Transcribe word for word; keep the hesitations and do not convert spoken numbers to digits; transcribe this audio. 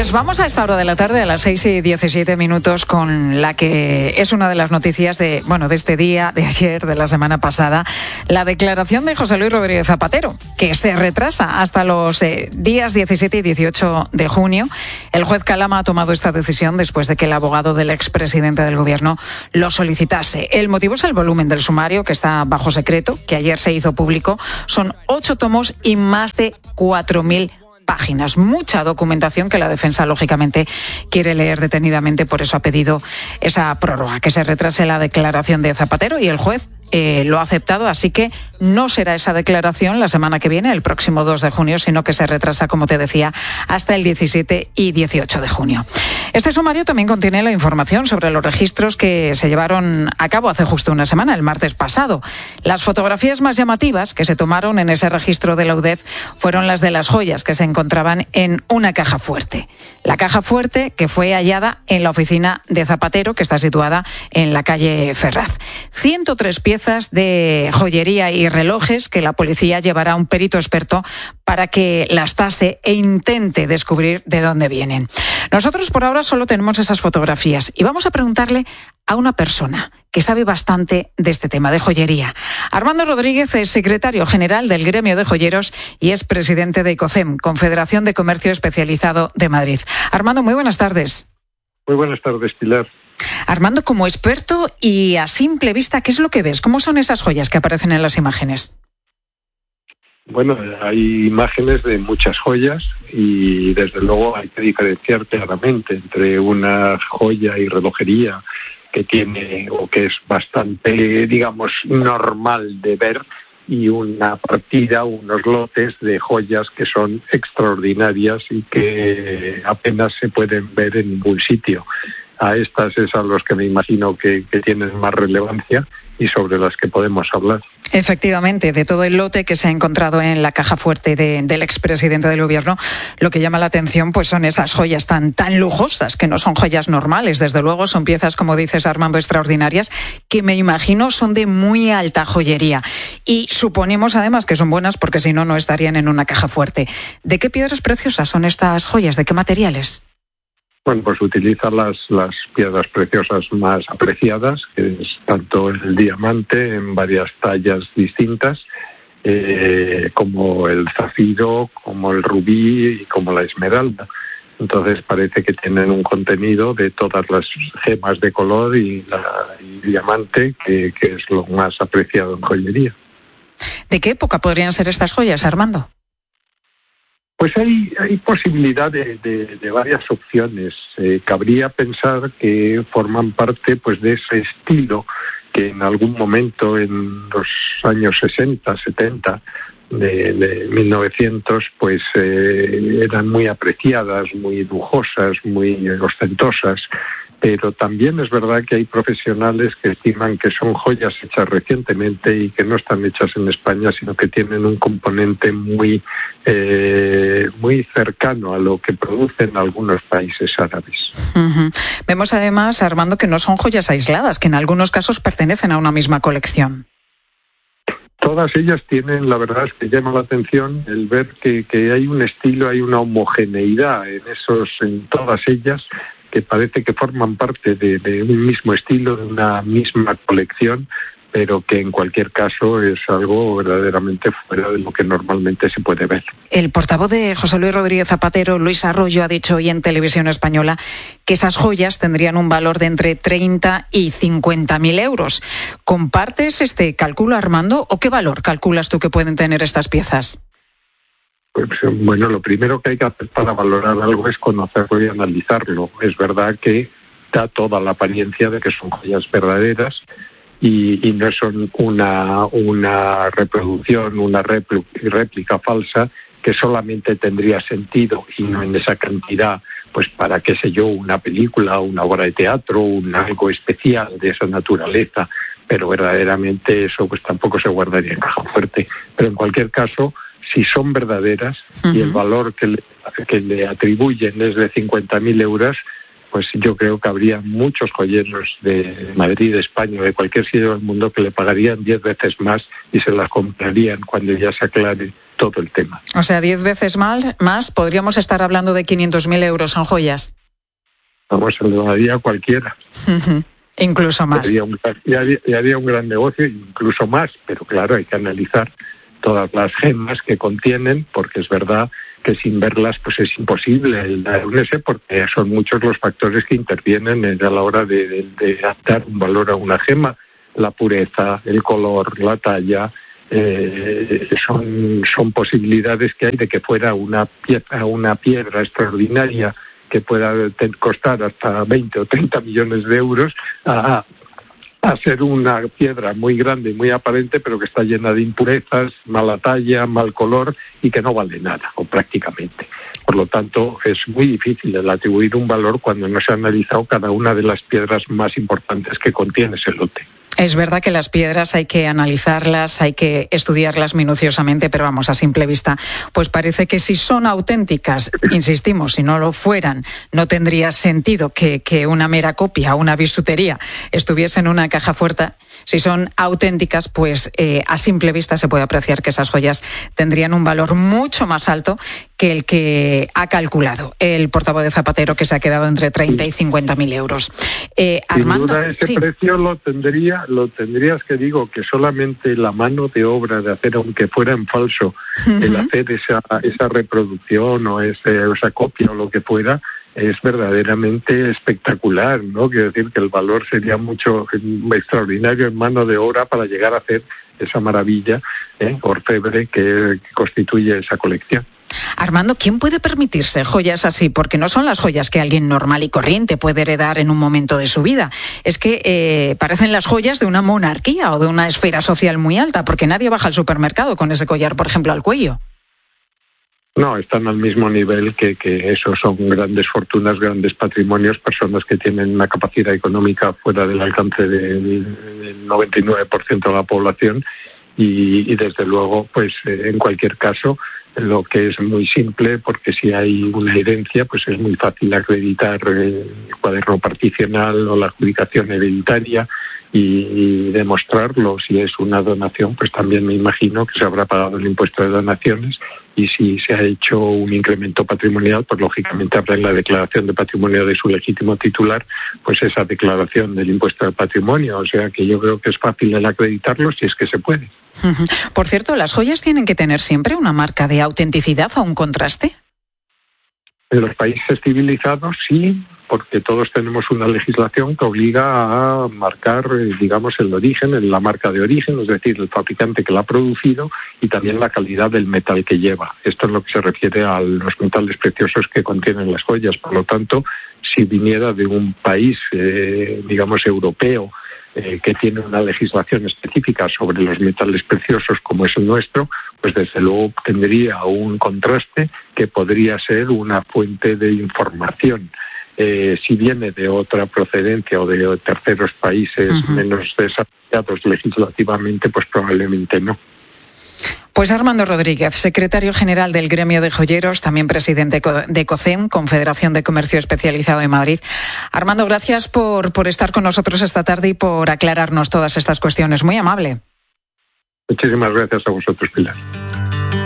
Pues vamos a esta hora de la tarde, a las seis y diecisiete minutos, con la que es una de las noticias de, bueno, de este día, de ayer, de la semana pasada, la declaración de José Luis Rodríguez Zapatero, que se retrasa hasta los eh, días diecisiete y dieciocho de junio. El juez Calama ha tomado esta decisión después de que el abogado del expresidente del gobierno lo solicitase. El motivo es el volumen del sumario, que está bajo secreto, que ayer se hizo público. Son ocho tomos y más de cuatro mil páginas, mucha documentación que la defensa lógicamente quiere leer detenidamente, por eso ha pedido esa prórroga, que se retrase la declaración de Zapatero, y el juez eh, lo ha aceptado, así que no será esa declaración la semana que viene, el próximo dos de junio, sino que se retrasa, como te decía, hasta el diecisiete y dieciocho de junio. Este sumario también contiene la información sobre los registros que se llevaron a cabo hace justo una semana, el martes pasado. Las fotografías más llamativas que se tomaron en ese registro de la U D E F fueron las de las joyas que se encontraban en una caja fuerte. La caja fuerte que fue hallada en la oficina de Zapatero, que está situada en la calle Ferraz. ciento tres piezas de joyería y relojes que la policía llevará a un perito experto para que las tase e intente descubrir de dónde vienen. Nosotros por ahora solo tenemos esas fotografías y vamos a preguntarle a una persona que sabe bastante de este tema de joyería. Armando Rodríguez es secretario general del Gremio de Joyeros y es presidente de ICOCEM, Confederación de Comercio Especializado de Madrid. Armando, muy buenas tardes. Muy buenas tardes, Pilar. Armando, como experto y a simple vista, ¿qué es lo que ves? ¿Cómo son esas joyas que aparecen en las imágenes? Bueno, hay imágenes de muchas joyas y desde luego hay que diferenciar claramente entre una joya y relojería que tiene o que es bastante, digamos, normal de ver, y una partida, unos lotes de joyas que son extraordinarias y que apenas se pueden ver en ningún sitio. A estas es a los que me imagino que, que tienen más relevancia y sobre las que podemos hablar. Efectivamente, de todo el lote que se ha encontrado en la caja fuerte de, del expresidente del gobierno, lo que llama la atención pues son esas joyas tan, tan lujosas, que no son joyas normales, desde luego son piezas, como dices, Armando, extraordinarias, que me imagino son de muy alta joyería. Y suponemos además que son buenas porque si no, no estarían en una caja fuerte. ¿De qué piedras preciosas son estas joyas? ¿De qué materiales? Bueno, pues utiliza las, las piedras preciosas más apreciadas, que es tanto el diamante en varias tallas distintas, eh, como el zafiro, como el rubí y como la esmeralda. Entonces parece que tienen un contenido de todas las gemas de color y, la, y diamante, que, que es lo más apreciado en joyería. ¿De qué época podrían ser estas joyas, Armando? Pues hay, hay posibilidad de, de, de varias opciones. Eh, cabría pensar que forman parte pues de ese estilo que en algún momento en los años sesenta, setenta de, de mil novecientos pues eh, eran muy apreciadas, muy lujosas, muy ostentosas. Pero también es verdad que hay profesionales que estiman que son joyas hechas recientemente y que no están hechas en España, sino que tienen un componente muy, eh, muy cercano a lo que producen algunos países árabes. Uh-huh. Vemos además, Armando, que no son joyas aisladas, que en algunos casos pertenecen a una misma colección. Todas ellas tienen, la verdad es que llama la atención el ver que, que hay un estilo, hay una homogeneidad en esos, en todas ellas, que parece que forman parte de, de un mismo estilo, de una misma colección, pero que en cualquier caso es algo verdaderamente fuera de lo que normalmente se puede ver. El portavoz de José Luis Rodríguez Zapatero, Luis Arroyo, ha dicho hoy en Televisión Española que esas joyas tendrían un valor de entre treinta y cincuenta mil euros. ¿Compartes este cálculo, Armando, o qué valor calculas tú que pueden tener estas piezas? Pues, bueno, lo primero que hay que hacer para valorar algo es conocerlo y analizarlo. Es verdad que da toda la apariencia de que son joyas verdaderas y, y no son una, una reproducción, una réplica, réplica falsa que solamente tendría sentido y no en esa cantidad, pues para, qué sé yo, una película, una obra de teatro, un algo especial de esa naturaleza, pero verdaderamente eso pues tampoco se guardaría en caja fuerte. Pero en cualquier caso, si son verdaderas uh-huh. y el valor que le, que le atribuyen es de cincuenta mil euros, pues yo creo que habría muchos joyeros de Madrid, de España, de cualquier sitio del mundo que le pagarían diez veces más y se las comprarían cuando ya se aclare todo el tema. O sea, diez veces más, más podríamos estar hablando de quinientos mil euros en joyas. Vamos, se lo daría cualquiera. Uh-huh. Incluso más. Y haría, un, y, haría, y haría un gran negocio, incluso más, pero claro, hay que analizar todas las gemas que contienen, porque es verdad que sin verlas pues es imposible el dar un ese, porque son muchos los factores que intervienen a la hora de, de, de dar un valor a una gema. La pureza, el color, la talla, eh, son, son posibilidades que hay de que fuera una pieza, una piedra extraordinaria que pueda costar hasta veinte o treinta millones de euros a, a ser una piedra muy grande y muy aparente, pero que está llena de impurezas, mala talla, mal color y que no vale nada, o prácticamente. Por lo tanto, es muy difícil el atribuir un valor cuando no se ha analizado cada una de las piedras más importantes que contiene ese lote. Es verdad que las piedras hay que analizarlas, hay que estudiarlas minuciosamente, pero vamos, a simple vista, pues parece que si son auténticas, insistimos, si no lo fueran, no tendría sentido que, que una mera copia o una bisutería estuviese en una caja fuerte. Si son auténticas, pues eh, a simple vista se puede apreciar que esas joyas tendrían un valor mucho más alto que el que ha calculado el portavoz de Zapatero, que se ha quedado entre treinta y cincuenta mil euros. Eh, Armando, sin duda ese sí. precio lo tendría, lo tendrías que digo que solamente la mano de obra de hacer, aunque fuera en falso, uh-huh. el hacer esa esa reproducción o ese, esa copia o lo que fuera, es verdaderamente espectacular, ¿no? Quiero decir que el valor sería mucho extraordinario en mano de obra para llegar a hacer esa maravilla ¿eh? orfebre que, que constituye esa colección. Armando, ¿quién puede permitirse joyas así? Porque no son las joyas que alguien normal y corriente puede heredar en un momento de su vida. Es que eh, parecen las joyas de una monarquía o de una esfera social muy alta, porque nadie baja al supermercado con ese collar, por ejemplo, al cuello. No, están al mismo nivel que, que eso, son grandes fortunas, grandes patrimonios, personas que tienen una capacidad económica fuera del alcance del, del noventa y nueve por ciento de la población y, y desde luego, pues eh, en cualquier caso, lo que es muy simple, porque si hay una herencia, pues es muy fácil acreditar el cuaderno particional o la adjudicación hereditaria y, y demostrarlo. Si es una donación, pues también me imagino que se habrá pagado el impuesto de donaciones, y si se ha hecho un incremento patrimonial, pues lógicamente habrá en la declaración de patrimonio de su legítimo titular, pues esa declaración del impuesto de patrimonio. O sea que yo creo que es fácil el acreditarlo si es que se puede. Por cierto, ¿las joyas tienen que tener siempre una marca de autenticidad o un contraste? En los países civilizados sí, porque todos tenemos una legislación que obliga a marcar, digamos, el origen, la marca de origen, es decir, el fabricante que la ha producido y también la calidad del metal que lleva. Esto es lo que se refiere a los metales preciosos que contienen las joyas. Por lo tanto, si viniera de un país, eh, digamos, europeo, eh, que tiene una legislación específica sobre los metales preciosos como es el nuestro, pues desde luego tendría un contraste que podría ser una fuente de información. Eh, si viene de otra procedencia o de terceros países uh-huh. menos desarrollados legislativamente, pues probablemente no. Pues Armando Rodríguez, secretario general del Gremio de Joyeros, también presidente de COCEM, Confederación de Comercio Especializado de Madrid. Armando, gracias por, por estar con nosotros esta tarde y por aclararnos todas estas cuestiones. Muy amable. Muchísimas gracias a vosotros, Pilar.